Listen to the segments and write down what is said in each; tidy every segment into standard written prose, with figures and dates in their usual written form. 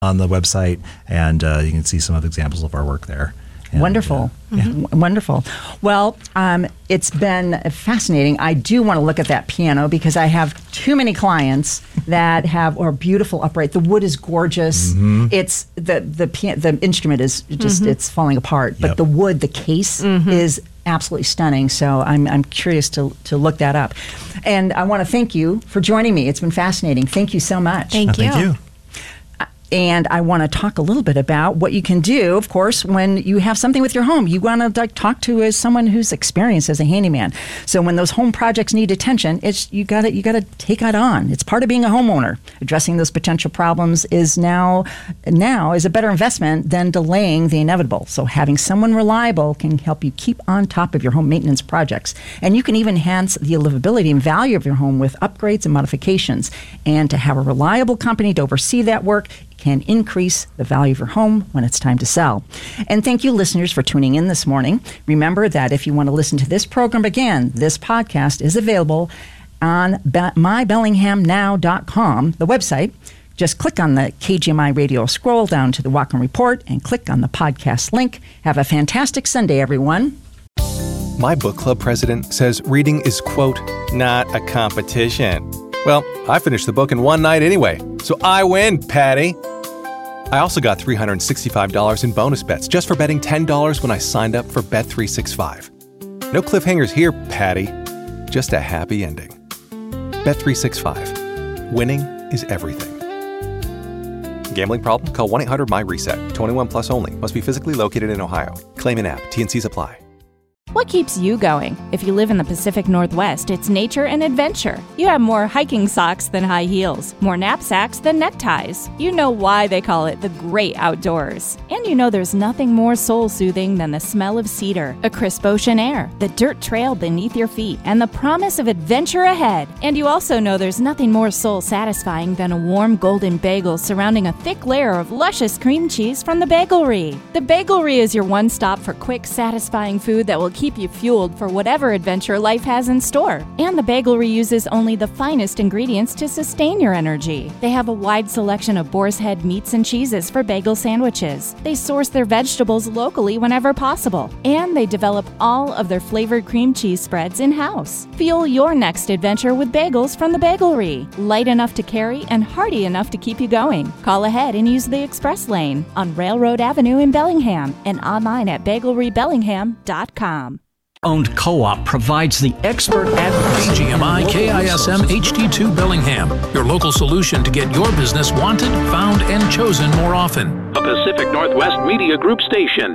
on the website, and you can see some of the examples of our work there. And, wonderful. Wonderful. Well, it's been fascinating. I do want to look at that piano because I have too many clients that are beautiful upright. The wood is gorgeous. It's the instrument is just it's falling apart, but the wood, the case is absolutely stunning. So I'm curious to look that up. And I want to thank you for joining me. It's been fascinating. Thank you so much. Thank you. Thank you. And I want to talk a little bit about what you can do, of course, when you have something with your home. You want to talk to as someone who's experienced as a handyman. So when those home projects need attention, you got to take it on. It's part of being a homeowner. Addressing those potential problems is now is a better investment than delaying the inevitable. So having someone reliable can help you keep on top of your home maintenance projects. And you can even enhance the livability and value of your home with upgrades and modifications. And to have a reliable company to oversee that work can increase the value of your home when it's time to sell. And thank you, listeners, for tuning in this morning. Remember that if you want to listen to this program again, this podcast is available on mybellinghamnow.com, the website. Just click on the KGMI radio, scroll down to the Walk-In Report, and click on the podcast link. Have a fantastic Sunday, everyone. My book club president says reading is, quote, not a competition. Well, I finished the book in one night anyway, so I win, Patty. I also got $365 in bonus bets just for betting $10 when I signed up for Bet365. No cliffhangers here, Patty. Just a happy ending. Bet365. Winning is everything. Gambling problem? Call 1-800-MY-RESET. 21 plus only. Must be physically located in Ohio. Claim in app. T&Cs apply. What keeps you going? If you live in the Pacific Northwest, it's nature and adventure. You have more hiking socks than high heels, more knapsacks than neckties. You know why they call it the great outdoors. And you know there's nothing more soul-soothing than the smell of cedar, a crisp ocean air, the dirt trail beneath your feet, and the promise of adventure ahead. And you also know there's nothing more soul-satisfying than a warm golden bagel surrounding a thick layer of luscious cream cheese from the Bagelry. The Bagelry is your one stop for quick, satisfying food that will keep you fueled for whatever adventure life has in store. And the Bagelry uses only the finest ingredients to sustain your energy. They have a wide selection of boar's head meats and cheeses for bagel sandwiches. They source their vegetables locally whenever possible. And they develop all of their flavored cream cheese spreads in-house. Fuel your next adventure with bagels from the Bagelry. Light enough to carry and hearty enough to keep you going. Call ahead and use the express lane on Railroad Avenue in Bellingham and online at bagelrybellingham.com. Owned Co-op provides the expert advocacy. KGMI KISM HD2 Bellingham, your local solution to get your business wanted, found, and chosen more often. A Pacific Northwest Media Group station.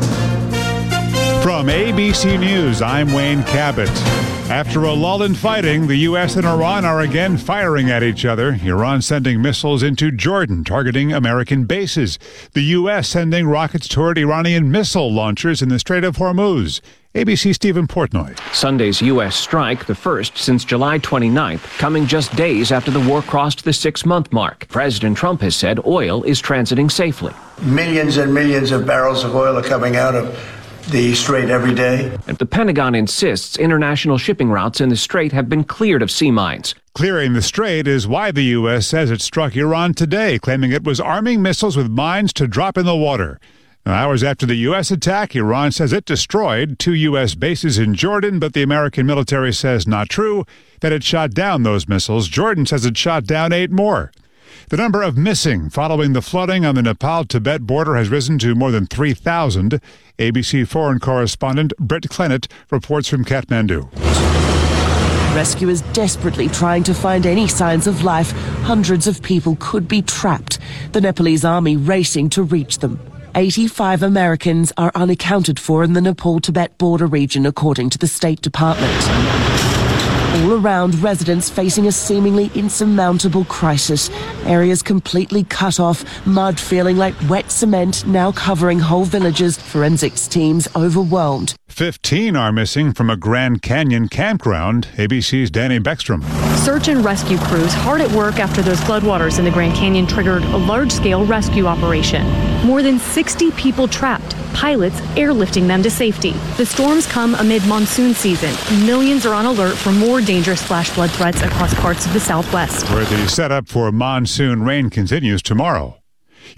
From ABC News, I'm Wayne Cabot. After a lull in fighting, the U.S. and Iran are again firing at each other. Iran sending missiles into Jordan, targeting American bases. The U.S. sending rockets toward Iranian missile launchers in the Strait of Hormuz. ABC Stephen Portnoy. Sunday's U.S. strike, the first since July 29th, coming just days after the war crossed the 6-month mark. President Trump has said oil is transiting safely. Millions and millions of barrels of oil are coming out of the Strait every day. And the Pentagon insists international shipping routes in the Strait have been cleared of sea mines. Clearing the Strait is why the U.S. says it struck Iran today, claiming it was arming missiles with mines to drop in the water. Now, hours after the U.S. attack, Iran says it destroyed 2 U.S. bases in Jordan, but the American military says not true, that it shot down those missiles. Jordan says it shot down 8 more. The number of missing following the flooding on the Nepal-Tibet border has risen to more than 3,000. ABC foreign correspondent Britt Clennett reports from Kathmandu. Rescuers desperately trying to find any signs of life. Hundreds of people could be trapped. The Nepalese army racing to reach them. 85 Americans are unaccounted for in the Nepal-Tibet border region, according to the State Department. All around, residents facing a seemingly insurmountable crisis. Areas completely cut off, mud feeling like wet cement now covering whole villages. Forensics teams overwhelmed. 15 are missing from a Grand Canyon campground. ABC's Danny Beckstrom. Search and rescue crews hard at work after those floodwaters in the Grand Canyon triggered a large-scale rescue operation. More than 60 people trapped, pilots airlifting them to safety. The storms come amid monsoon season. Millions are on alert for more dangerous flash flood threats across parts of the Southwest. Where the setup for monsoon rain continues tomorrow.